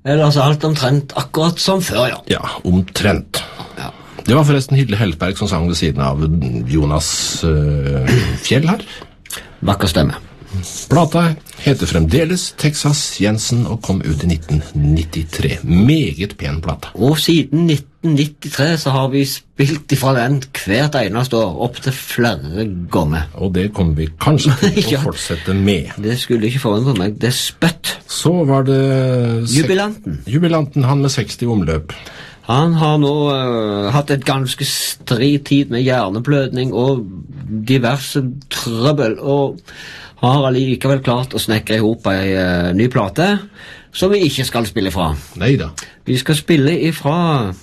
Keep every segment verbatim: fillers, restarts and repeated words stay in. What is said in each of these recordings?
Ellers er alt omtrent akkurat som før, ja. Ja, omtrent. Ja. Det var forresten Hilde Hellberg som sang ved siden av Jonas uh, Fjell her. Vakker stemme. Plata heter fremdeles Texas Jensen og kom ut i nitten nittitre. Meget pen plata. Og siden nitten nittitre så har vi spilt ifra den hvert eneste år, opp til flere ganger. Og det kommer vi kanskje til å Ja. fortsette med. Det skulle ikke forundre meg, det er spøtt. Så var det... Jubilanten. Jubilanten, han med seksti omløp. Han har nå uh, hatt et ganske stri tid med hjerneblødning og diverse trøbbel, og har allikevel klart å snekre ihop ei uh, ny plate som vi ikke skal spille fra. Neida. Vi skal spille ifra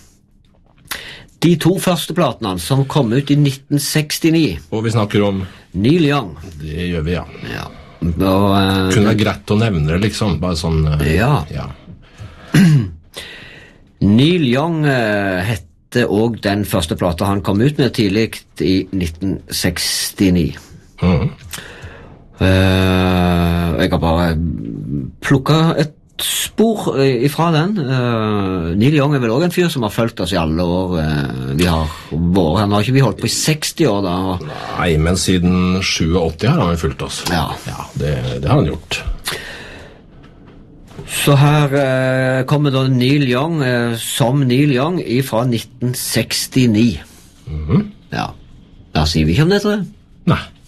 de to første platene som kom ut i nitten sekstini. Og vi snakker om... Neil Young. Det gjør vi, ja. Ja. Og, uh, Kunne være greit å nevne det, liksom. Bare sånn... Uh, Ja. ja. Neil Young uh, hette også den første plata han kom ut med tidlig i nitten sekstini. Mhm. Uh, jeg har bare plukket et spor ifra den. Uh, Neil Young er vel også en fyr som har fulgt oss i alle år. Uh, vi har vært, han har ikke vi holdt på i seksti år da. Og, Nei, men siden syttisju har han jo fulgt oss. Ja. Ja, det, det har han gjort. så her uh, kommer da Neil Young uh, som Neil Young ifra nitten sekstini. Mhm. Ja, da sier vi ikke om det, tror jeg. Nei.